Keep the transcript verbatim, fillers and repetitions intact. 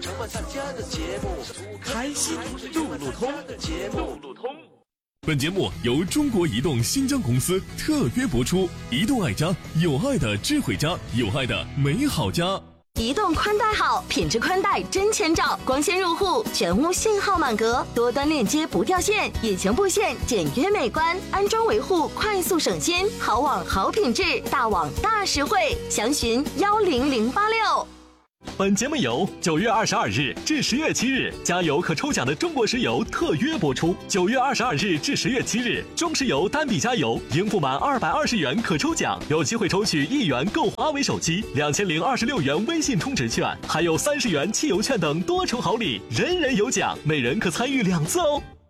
常伴大家的节目， 开心路路通的节目，路路通。 本节目由中国移动新疆公司特约播出。移动爱家，有爱的智慧家，有爱的美好家。 移动宽带好，品质宽带真千兆，光纤入户，全屋信号满格，多端链接不掉线，隐形布线简约美观，安装维护快速省心，好网好品质，大网大实惠，详询幺零零八六。 本节目由九月二十二日至十月七日加油可抽奖的中国石油特约播出。九月二十二日至十月七日，中石油单笔加油应付满二百二十元可抽奖，有机会抽取一元购华为手机、两千零二十六元微信充值券，还有三十元汽油券等多重好礼，人人有奖，每人可参与两次哦。